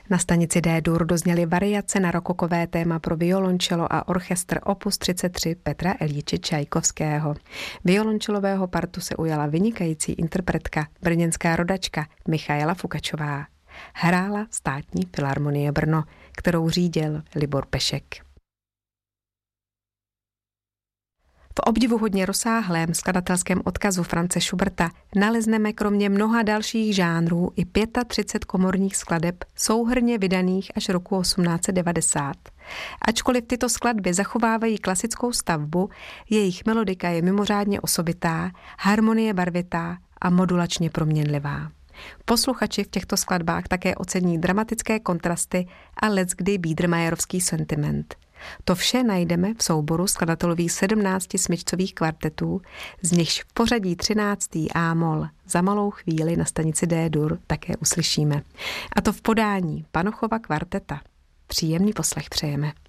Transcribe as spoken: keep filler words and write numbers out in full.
Na stanici D-dur dozněly variace na rokokové téma pro violončelo a orchestr opus třicet tři Petra Iljiče Čajkovského. Violončelového partu se ujala vynikající interpretka, brněnská rodačka Michaela Fukačová. Hrála Státní filharmonie Brno, kterou řídil Libor Pešek. V obdivuhodně rozsáhlém skladatelském odkazu Franze Schuberta nalezneme kromě mnoha dalších žánrů i třicet pět komorních skladeb souhrnně vydaných až roku osmnáct set devadesát. Ačkoliv tyto skladby zachovávají klasickou stavbu, jejich melodika je mimořádně osobitá, harmonie barvitá a modulačně proměnlivá. Posluchači v těchto skladbách také ocení dramatické kontrasty a leckdy biedermeierovský sentiment. To vše najdeme v souboru skladatelových sedmnácti smyčcových kvartetů, z nichž v pořadí třináctý A-moll za malou chvíli na stanici D-dur také uslyšíme. A to v podání Panochova kvarteta. Příjemný poslech přejeme.